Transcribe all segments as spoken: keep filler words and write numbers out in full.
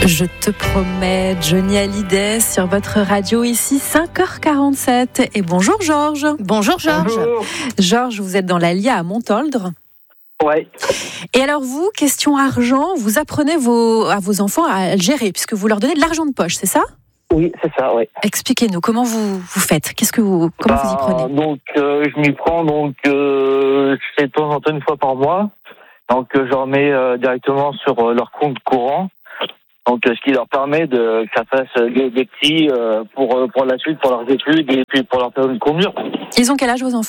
Je te promets, Johnny Hallyday sur votre radio, ici cinq heures quarante-sept. Et bonjour Georges. Bonjour Georges. Bonjour. Georges, vous êtes dans l'Allier à Montoldre. Ouais. Et alors vous, question argent, vous apprenez vos, à vos enfants à le gérer, puisque vous leur donnez de l'argent de poche, c'est ça ? Oui, c'est ça, ouais. Expliquez-nous, comment vous, vous faites ? Qu'est-ce que vous, comment bah, vous y prenez ? Donc, euh, je m'y prends, donc, euh, je fais de temps en temps une fois par mois. Donc, euh, je leur mets euh, directement sur euh, leur compte courant. Donc, euh, ce qui leur permet de que ça fasse euh, des, des petits euh, pour, euh, pour la suite, pour leurs études et puis pour leur permis de conduire. Ils ont quel âge vos enfants ?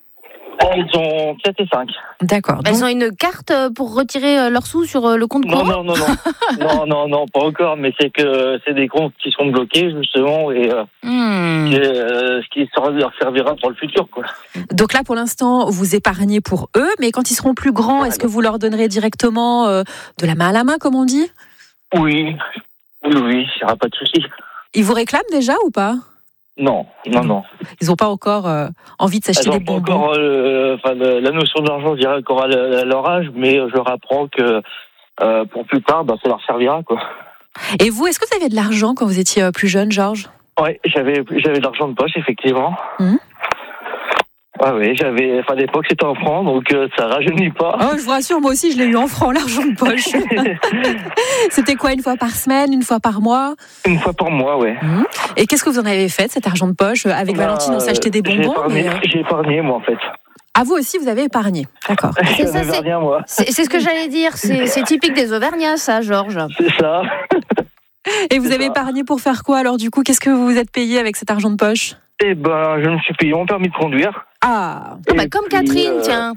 Ils ont sept et cinq. D'accord. Elles Donc, ont une carte pour retirer leurs sous sur le compte Non, courant ? non, non, non. non, non, non, pas encore, mais c'est que c'est des comptes qui sont bloqués, justement, et euh, Hmm. qui, euh, ce qui leur servira pour le futur, quoi. donc là, pour l'instant, vous épargnez pour eux, mais quand ils seront plus grands, est-ce que vous leur donnerez directement euh, de la main à la main, comme on dit ? Oui, oui, oui, il n'y aura pas de souci. Ils vous réclament déjà ou pas ? Non, non, non. Ils n'ont pas encore euh, envie de s'acheter Elles des n'ont pas bonbons. encore euh, enfin, le- la notion d'argent, je dirais, encore à, le- à leur âge, mais je leur apprends que euh, pour plus tard, bah, ça leur servira, quoi. Et vous, est-ce que vous aviez de l'argent quand vous étiez euh, plus jeune, Georges ? Oui, j'avais, j'avais de l'argent de poche, effectivement. Mhm. Ouais, oui, j'avais, enfin, à l'époque, c'était en francs, donc euh, ça rajeunit pas. Oh, je vous rassure, moi aussi, je l'ai eu en francs, l'argent de poche. C'était quoi, une fois par semaine, une fois par mois ? Une fois par mois, ouais. Mhm. Et qu'est-ce que vous en avez fait de cet argent de poche ? Avec Bah, Valentine, on s'achetait des J'ai bonbons. épargné, Mais... euh, j'ai épargné, moi, en fait. Ah, vous aussi, vous avez épargné. D'accord. C'est ça, J'avais c'est- rien, moi. C'est c'est ce que j'allais dire, c'est c'est typique des Auvergnats, ça, Georges. C'est ça. Et vous C'est avez ça. épargné pour faire quoi, alors, du coup ? Qu'est-ce que vous vous êtes payé avec cet argent de poche ? Eh ben, je me suis payé mon permis de conduire. Ah, Ah bah, Et comme puis, Catherine, euh, tiens.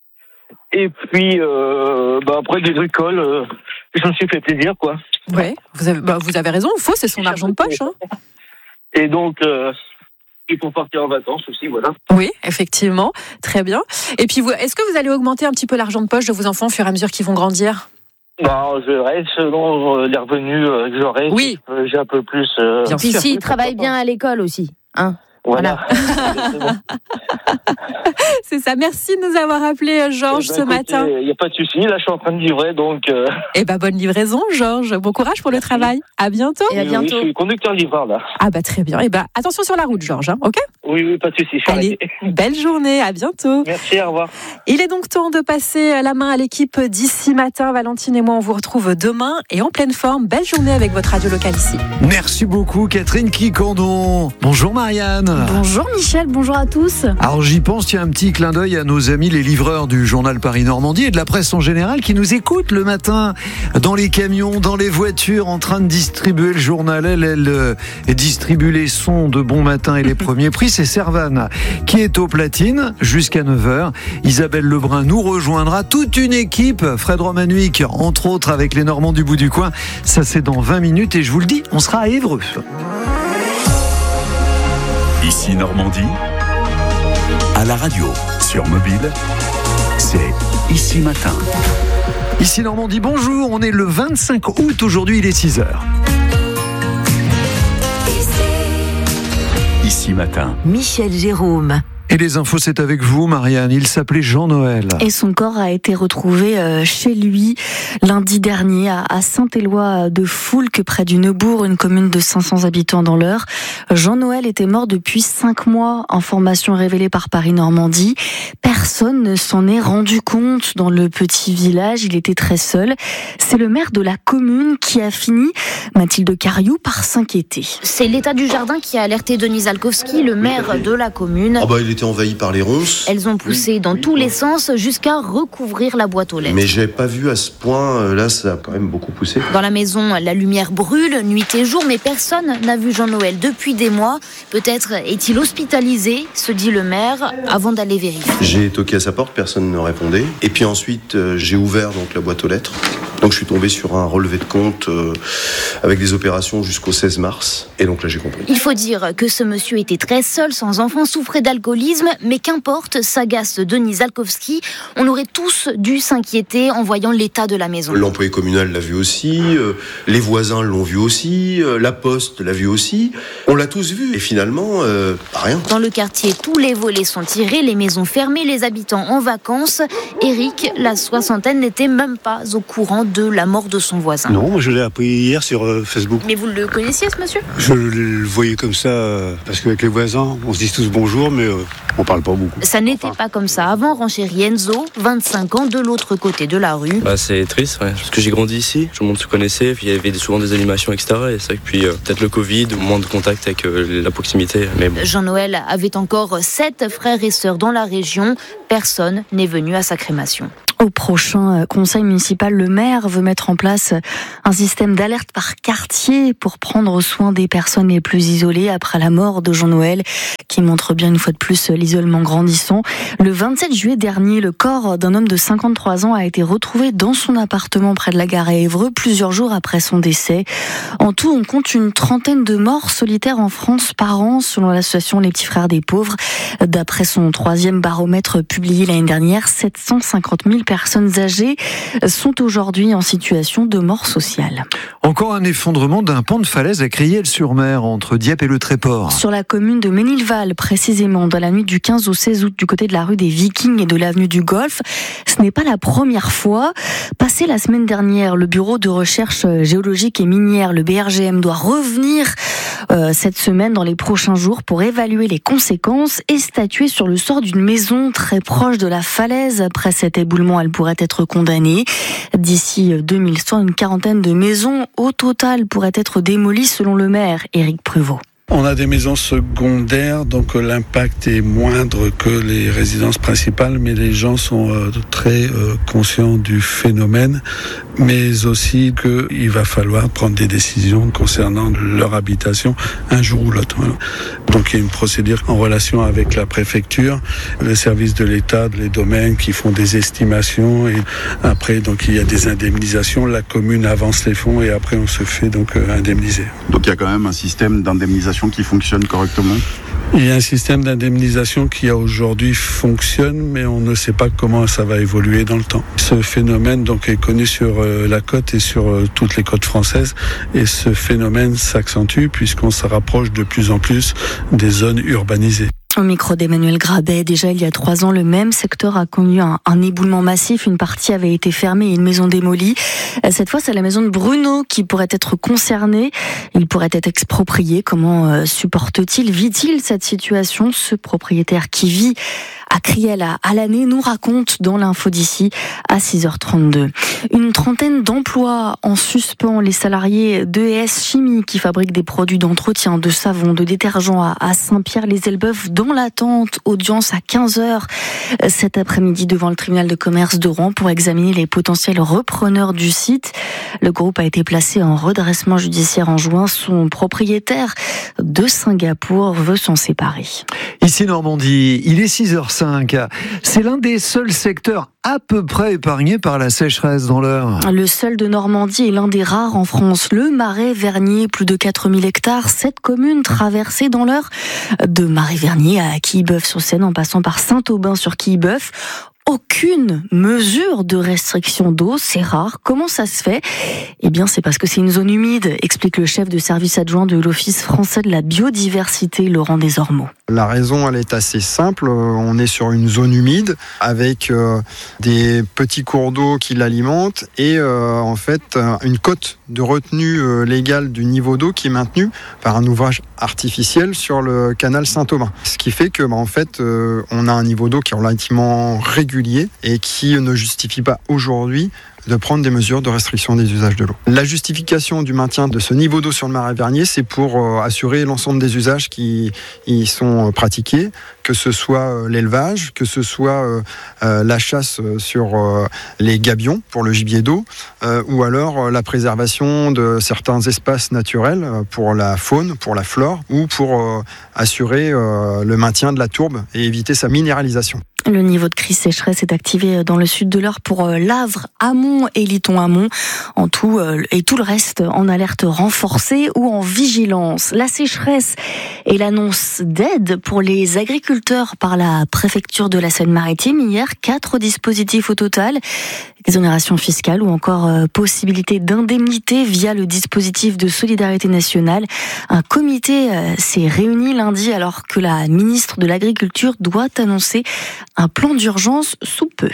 Et puis, euh, bah, après des bricoles, euh, je me suis fait plaisir, quoi. ouais. Vous avez, bah, vous avez raison, il faut, c'est son argent de poche. Hein. Et donc, euh, et pour partir en vacances aussi, voilà. Oui, effectivement, très bien. Et puis, vous, est-ce que vous allez augmenter un petit peu l'argent de poche de vos enfants au fur et à mesure qu'ils vont grandir ? Bah, je reste selon euh, les revenus euh, que j'aurai. Oui. Euh, j'ai un peu plus. Euh, Bien Puis sûr. s'ils travaillent bien à l'école aussi, hein. Voilà. Exactement. C'est ça. Merci de nous avoir appelé, Georges, Eh ben, ce écoutez, matin. Il n'y a pas de souci. Là, je suis en train de livrer, donc. Euh, Eh ben, bonne livraison, Georges. Bon courage pour le travail. À bientôt. Et à oui, bientôt. oui, je suis conducteur-livreur, là. Ah bah très bien. Eh ben, attention sur la route, Georges. Hein, ok ? Oui, oui, pas de souci. Je suis Allez, arrêté. belle journée. À bientôt. Merci, au revoir. Il est donc temps de passer la main à l'équipe d'ici matin. Valentine et moi, on vous retrouve demain et en pleine forme. Belle journée avec votre radio locale ici. Merci beaucoup Catherine Quicandon. Bonjour Marianne. Bonjour Michel, bonjour à tous. Alors j'y pense, tiens, un petit clin d'œil à nos amis les livreurs du journal Paris-Normandie et de la presse en général qui nous écoutent le matin dans les camions, dans les voitures en train de distribuer le journal. Elle, elle euh, distribue les sons de Bon Matin et les premiers prix. C'est Servane qui est aux platines jusqu'à neuf heures. Isabelle Lebrun nous rejoindra. Toute une équipe, Fred Romanuic entre autres avec les Normands du bout du coin. Ça c'est dans vingt minutes et je vous le dis, on sera à Évreux. Ici Normandie, à la radio, sur mobile, c'est Ici Matin. Ici Normandie, bonjour, on est le vingt-cinq août, aujourd'hui il est six heures. Ici Matin. Michel Jérôme. Et les infos, c'est avec vous, Marianne. Il s'appelait Jean-Noël. Et son corps a été retrouvé euh, chez lui lundi dernier à, à Saint-Éloi de Foulques, près du Neubourg, une commune de cinq cents habitants dans l'Eure. Jean-Noël était mort depuis cinq mois, information révélée par Paris-Normandie. Personne ne s'en est rendu compte dans le petit village, il était très seul. C'est le maire de la commune qui a fini, Mathilde Cariou, par s'inquiéter. C'est l'état du jardin qui a alerté Denis Alkowski, le maire de la commune. Ah bah il était envahi par les ronces. Elles ont poussé dans tous les sens jusqu'à recouvrir la boîte aux lettres. Mais j'ai pas vu à ce point, euh, là ça a quand même beaucoup poussé. Dans la maison, la lumière brûle, nuit et jour, mais personne n'a vu Jean-Noël depuis des mois. Peut-être est-il hospitalisé, se dit le maire, avant d'aller vérifier. J'ai toqué à sa porte, personne ne répondait. Et puis ensuite euh, j'ai ouvert donc la boîte aux lettres. Donc je suis tombé sur un relevé de compte euh, avec des opérations jusqu'au seize mars. Et donc là j'ai compris. Il faut dire que ce monsieur était très seul, sans enfant, souffrait d'alcoolisme, mais qu'importe, s'agace Denis Alkowski. On aurait tous dû s'inquiéter en voyant l'état de la maison. L'employé communal l'a vu aussi, euh, les voisins l'ont vu aussi, euh, la poste l'a vu aussi. On l'a tous vu. Et finalement, euh, rien. Dans le quartier, tous les volets sont tirés, les maisons fermées, les habitants en vacances. Eric, la soixantaine, n'était même pas au courant moment de la mort de son voisin. Non, moi je l'ai appris hier sur euh, Facebook. Mais vous le connaissiez, ce monsieur ? Je le voyais comme ça, euh, parce qu'avec les voisins, on se dit tous bonjour, mais euh, on parle pas beaucoup. Ça n'était pas comme ça avant, renchérit Enzo, vingt-cinq ans, de l'autre côté de la rue. Bah, c'est triste, ouais, parce que j'ai grandi ici, tout le monde se connaissait, puis il y avait souvent des animations, et cetera. Et c'est vrai que puis euh, peut-être le Covid, moins de contact avec euh, la proximité. Mais bon. Jean-Noël avait encore sept frères et sœurs dans la région. Personne n'est venu à sa crémation. Au prochain conseil municipal, le maire veut mettre en place un système d'alerte par quartier pour prendre soin des personnes les plus isolées après la mort de Jean-Noël, qui montre bien une fois de plus l'isolement grandissant. Le vingt-sept juillet dernier, le corps d'un homme de cinquante-trois ans a été retrouvé dans son appartement près de la gare à Évreux, plusieurs jours après son décès. En tout, on compte une trentaine de morts solitaires en France par an, selon l'association Les Petits Frères des Pauvres. D'après son troisième baromètre publié l'année dernière, sept cent cinquante mille personnes âgées sont aujourd'hui en situation de mort sociale. Encore un effondrement d'un pan de falaise à Criel-sur-Mer, entre Dieppe et le Tréport. Sur la commune de Ménilval, précisément, dans la nuit du quinze au seize août, du côté de la rue des Vikings et de l'avenue du Golfe. Ce n'est pas la première fois. Passé la semaine dernière, le bureau de recherche géologique et minière, le B R G M, doit revenir euh, cette semaine, dans les prochains jours, pour évaluer les conséquences et statuer sur le sort d'une maison très proche de la falaise. Après cet éboulement, elle pourrait être condamnée. D'ici deux mille cent, une quarantaine de maisons au total pourraient être démolies, selon le maire Éric Pruvot. On a des maisons secondaires, donc l'impact est moindre que les résidences principales, mais les gens sont euh, très euh, conscients du phénomène, mais aussi qu'il va falloir prendre des décisions concernant leur habitation un jour ou l'autre. Voilà. Donc il y a une procédure en relation avec la préfecture, les services de l'État, les domaines qui font des estimations, et après donc il y a des indemnisations, la commune avance les fonds et après on se fait donc euh, indemniser. Donc il y a quand même un système d'indemnisation qui fonctionne correctement ? Il y a un système d'indemnisation qui a aujourd'hui fonctionne, mais on ne sait pas comment ça va évoluer dans le temps. Ce phénomène donc est connu sur euh, la côte et sur euh, toutes les côtes françaises, et ce phénomène s'accentue puisqu'on se rapproche de plus en plus des zones urbanisées. Au micro d'Emmanuel Grabet, déjà il y a trois ans, le même secteur a connu un, un éboulement massif. Une partie avait été fermée et une maison démolie. Cette fois, c'est la maison de Bruno qui pourrait être concernée. Il pourrait être exproprié. Comment euh, supporte-t-il, vit-il cette situation ? Ce propriétaire qui vit à Criel à l'année nous raconte dans l'info d'ici à six heures trente-deux. Une trentaine d'emplois en suspens. Les salariés d'E S Chimie qui fabriquent des produits d'entretien, de savon, de détergents à Saint-Pierre-les-Elbeuf dans l'attente. Audience à quinze heures cet après-midi devant le tribunal de commerce de Rouen pour examiner les potentiels repreneurs du site. Le groupe a été placé en redressement judiciaire en juin. Son propriétaire de Singapour veut s'en séparer. Ici Normandie, il est six heures cinq. C'est l'un des seuls secteurs à peu près épargnés par la sécheresse dans l'Eure. Le seul de Normandie est l'un des rares en France. Le Marais Vernier, plus de quatre mille hectares, sept communes traversées dans l'Eure, de Marais Vernier à Quillebeuf-sur-Seine en passant par Saint-Aubin sur Quillebeuf. Aucune mesure de restriction d'eau, c'est rare. Comment ça se fait ? Eh bien, c'est parce que c'est une zone humide, explique le chef de service adjoint de l'Office français de la biodiversité, Laurent Desormeaux. La raison, elle est assez simple. On est sur une zone humide avec euh, des petits cours d'eau qui l'alimentent et euh, en fait une cote de retenue euh, légale du niveau d'eau qui est maintenue par un ouvrage artificiel sur le canal Saint-Aubin. Ce qui fait que, bah, en fait, euh, on a un niveau d'eau qui est relativement régulier et qui ne justifie pas aujourd'hui de prendre des mesures de restriction des usages de l'eau. La justification du maintien de ce niveau d'eau sur le Marais Vernier, c'est pour euh, assurer l'ensemble des usages qui y sont pratiqués, que ce soit euh, l'élevage, que ce soit euh, euh, la chasse sur euh, les gabions pour le gibier d'eau, euh, ou alors euh, la préservation de certains espaces naturels euh, pour la faune, pour la flore, ou pour euh, assurer euh, le maintien de la tourbe et éviter sa minéralisation. Le niveau de crise sécheresse est activé dans le sud de l'Eure pour Lavre, Amont et Liton-Amont. En tout, et tout le reste en alerte renforcée ou en vigilance. La sécheresse et l'annonce d'aide pour les agriculteurs par la préfecture de la Seine-Maritime. Hier, quatre dispositifs au total. Exonération fiscale ou encore euh, possibilité d'indemnité via le dispositif de solidarité nationale. Un comité euh, s'est réuni lundi alors que la ministre de l'Agriculture doit annoncer un plan d'urgence sous peu.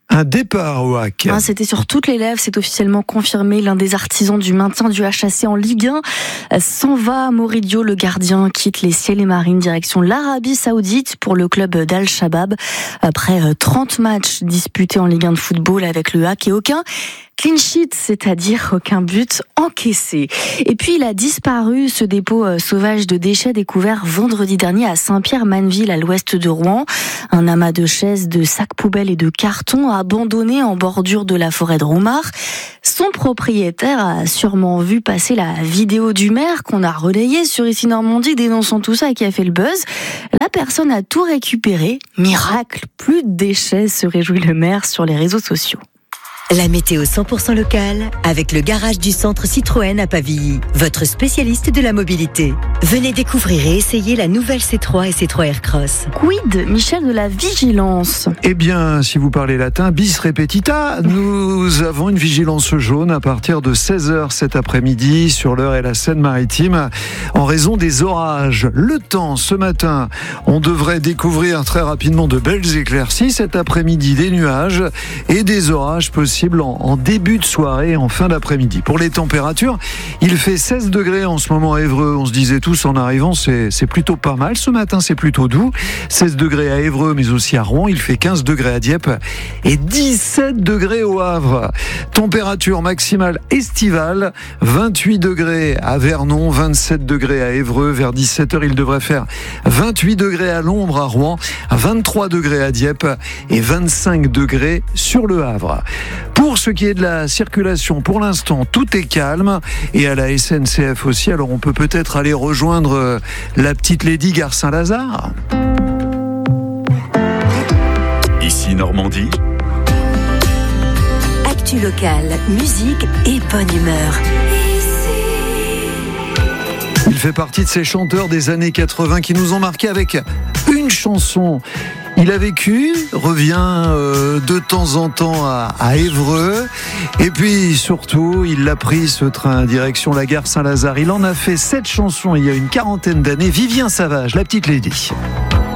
Un départ au H A C. Ah, c'était sur toutes les lèvres, c'est officiellement confirmé. L'un des artisans du maintien du H A C en Ligue un s'en va. Moridio, le gardien, quitte les ciels et marines direction l'Arabie Saoudite pour le club d'Al-Shabaab. Après trente matchs disputés en Ligue un de football avec le H A C et aucun clean sheet, c'est-à-dire aucun but encaissé. Et puis il a disparu, ce dépôt sauvage de déchets découvert vendredi dernier à Saint-Pierre-Manville, à l'ouest de Rouen. Un amas de chaises, de sacs poubelles et de cartons abandonnés en bordure de la forêt de Roumar. Son propriétaire a sûrement vu passer la vidéo du maire qu'on a relayée sur Ici Normandie dénonçant tout ça et qui a fait le buzz. La personne a tout récupéré. Miracle, plus de déchets, se réjouit le maire sur les réseaux sociaux. La météo cent pour cent locale avec le garage du centre Citroën à Pavilly, votre spécialiste de la mobilité. Venez découvrir et essayer la nouvelle C trois et C trois Aircross. Quid, Michel, de la vigilance? Eh bien, si vous parlez latin, bis repetita, nous avons une vigilance jaune à partir de seize heures cet après-midi sur l'Eure et la Seine-Maritime en raison des orages. Le temps, ce matin, on devrait découvrir très rapidement de belles éclaircies. Cet après-midi, des nuages et des orages possibles en début de soirée, en fin d'après-midi. Pour les températures, il fait seize degrés en ce moment à Évreux. On se disait tous en arrivant, c'est, c'est plutôt pas mal. Ce matin, c'est plutôt doux. seize degrés à Évreux, mais aussi à Rouen. Il fait quinze degrés à Dieppe et dix-sept degrés au Havre. Température maximale estivale, vingt-huit degrés à Vernon, vingt-sept degrés à Évreux. Vers dix-sept heures, il devrait faire vingt-huit degrés à l'ombre à Rouen, vingt-trois degrés à Dieppe et vingt-cinq degrés sur le Havre. Pour ce qui est de la circulation, pour l'instant, tout est calme et à la S N C F aussi. Alors on peut peut-être aller rejoindre la petite Lady Gare Saint-Lazare. Ici Normandie. Actu locale, musique et bonne humeur. Il fait partie de ces chanteurs des années quatre-vingts qui nous ont marqué avec une chanson. Il a vécu, revient euh, de temps en temps à, à Évreux. Et puis surtout, il a pris ce train direction la gare Saint-Lazare. Il en a fait sept chansons il y a une quarantaine d'années. Vivien Savage, la petite Lady.